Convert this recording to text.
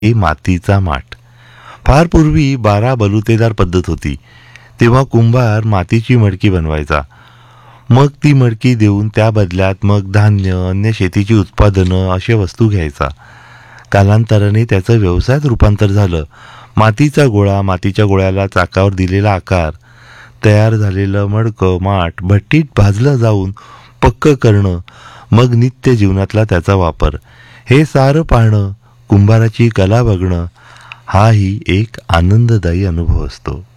मातीचा माठ. फार पूर्वी 12 बलुतेदार पद्धत होती. तेव्हा कुंभार मातीची मडकी बनवायचा. मग ती मडकी देऊन त्या बदल्यात मग धान्य, अन्य शेतीची उत्पादनं अशा वस्तू घ्यायचा. कालांतराने त्याचं व्यवसायात रूपांतर झालं. मातीचा गोळा, मातीच्या गोळ्याला चाकावर दिलेला आकार, तयार झालेलं मडकं माठ भट्टीत भाजलं जाऊन पक्क करणं, मग नित्य जीवनातला त्याचा वापर, हे सारं पाहणं, कुंभाराची कला बघणं, हाही एक आनंददायी अनुभव असतो.